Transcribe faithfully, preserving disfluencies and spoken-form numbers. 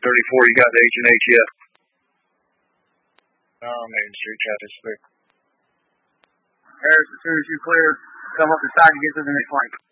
thirty-four, you got the H and H yet? No, Main Street traffic's clear. Harris, as soon as you clear, come up the side and get to the next line.